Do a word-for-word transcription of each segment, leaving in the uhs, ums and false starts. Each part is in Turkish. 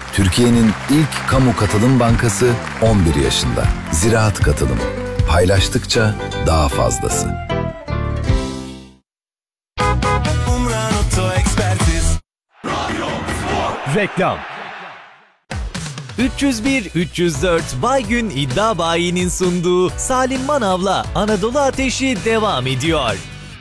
Türkiye'nin ilk kamu katılım bankası on bir yaşında. Ziraat Katılım. Paylaştıkça daha fazlası. Umran Oto Ekspertiz. Reklam. üç yüz bir üç yüz dört Baygün İddia Bayi'nin sunduğu Salim Manav'la Anadolu Ateşi devam ediyor.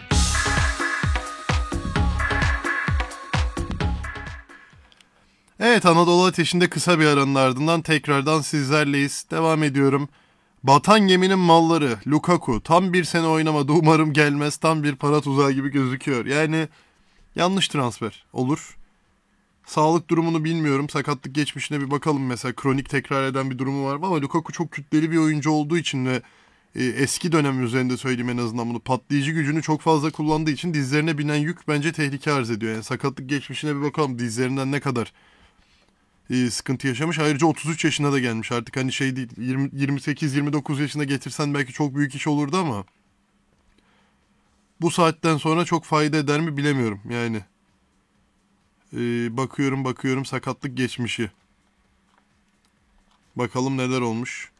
Evet, Anadolu Ateşi'nde kısa bir aranın ardından tekrardan sizlerleyiz. Devam ediyorum. Batan geminin malları Lukaku tam bir sene oynamadı, umarım gelmez, tam bir para tuzağı gibi gözüküyor. Yani yanlış transfer olur. Sağlık durumunu bilmiyorum, sakatlık geçmişine bir bakalım, mesela kronik tekrar eden bir durumu var ama Lukaku çok kütleli bir oyuncu olduğu için ve e, eski dönem üzerinde söyleyeyim en azından bunu, patlayıcı gücünü çok fazla kullandığı için dizlerine binen yük bence tehlike arz ediyor. Yani sakatlık geçmişine bir bakalım, dizlerinden ne kadar e, sıkıntı yaşamış. Ayrıca otuz üç yaşına da gelmiş artık, hani şey değil, yirmi sekiz yirmi dokuz yaşına getirsen belki çok büyük iş olurdu ama bu saatten sonra çok fayda eder mi bilemiyorum yani. Ee, bakıyorum bakıyorum sakatlık geçmişi. Bakalım neler olmuş.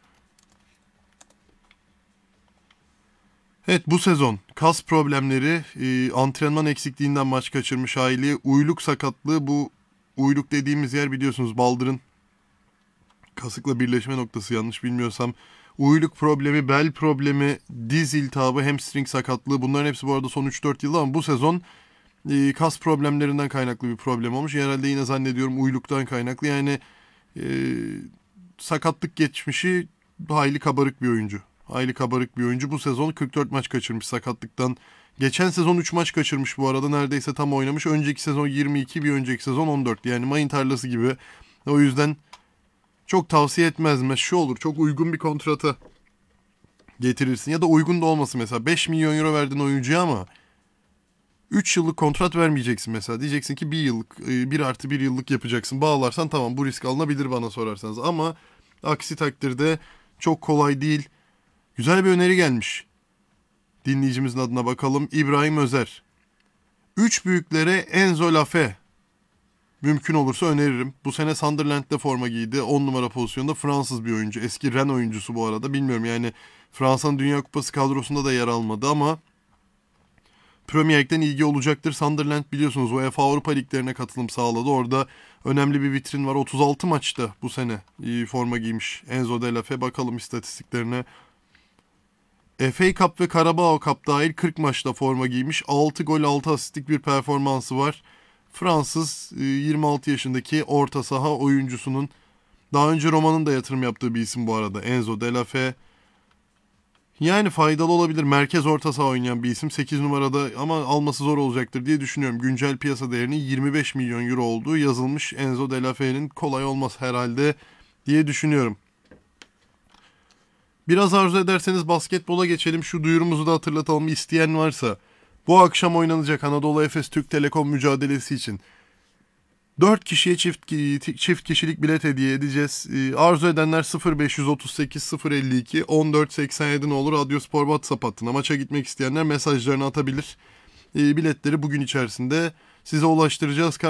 Evet, bu sezon kas problemleri, e, antrenman eksikliğinden maç kaçırmış hali, uyluk sakatlığı. Bu uyluk dediğimiz yer biliyorsunuz baldırın kasıkla birleşme noktası, yanlış bilmiyorsam. Uyluk problemi, bel problemi, diz iltihabı, hamstring sakatlığı, bunların hepsi bu arada son üç dört yılda ama bu sezon e, kas problemlerinden kaynaklı bir problem olmuş. Herhalde yine zannediyorum uyluktan kaynaklı. Yani e, sakatlık geçmişi, hayli kabarık bir oyuncu. Hayli kabarık bir oyuncu. Bu sezon kırk dört maç kaçırmış sakatlıktan. Geçen sezon üç maç kaçırmış bu arada. Neredeyse tam oynamış. Önceki sezon yirmi iki, bir önceki sezon on dört. Yani mayın tarlası gibi. O yüzden çok tavsiye etmezdim. Şu olur, çok uygun bir kontrata getirirsin. Ya da uygun da olması, mesela beş milyon euro verdin oyuncuya ama üç yıllık kontrat vermeyeceksin mesela. Diyeceksin ki bir yıllık, bir artı bir yıllık yapacaksın. Bağlarsan tamam, bu risk alınabilir bana sorarsanız. Ama aksi takdirde çok kolay değil. Güzel bir öneri gelmiş. Dinleyicimizin adına bakalım. İbrahim Özer. Üç büyüklere Enzo Lafay. Mümkün olursa öneririm. Bu sene Sunderland'de forma giydi. on numara pozisyonda, Fransız bir oyuncu. Eski Rennes oyuncusu bu arada. Bilmiyorum yani, Fransa'nın Dünya Kupası kadrosunda da yer almadı ama Premier Lig'den ilgi olacaktır. Sunderland biliyorsunuz UEFA Avrupa Liglerine katılım sağladı. Orada önemli bir vitrin var. otuz altı maçta bu sene forma giymiş Enzo de Lafay. Bakalım istatistiklerine. F A Cup ve Carabao Cup dahil kırk maçta forma giymiş. altı gol altı asistlik bir performansı var. Fransız yirmi altı yaşındaki orta saha oyuncusunun, daha önce Roma'nın da yatırım yaptığı bir isim bu arada Enzo de Lafay. Yani faydalı olabilir. Merkez orta saha oynayan bir isim. sekiz numarada ama alması zor olacaktır diye düşünüyorum. Güncel piyasa değerinin yirmi beş milyon euro olduğu yazılmış. Enzo de Lafay'nin kolay olmaz herhalde diye düşünüyorum. Biraz arzu ederseniz basketbola geçelim. Şu duyurumuzu da hatırlatalım. İsteyen varsa bu akşam oynanacak Anadolu Efes Türk Telekom mücadelesi için dört kişiye çift çift kişilik bilet hediye edeceğiz. Ee, arzu edenler sıfır beş otuz sekiz sıfır elli iki on dört seksen yedi ne olur Radyospor WhatsApp hattına. Maça gitmek isteyenler mesajlarını atabilir. Ee, biletleri bugün içerisinde size ulaştıracağız.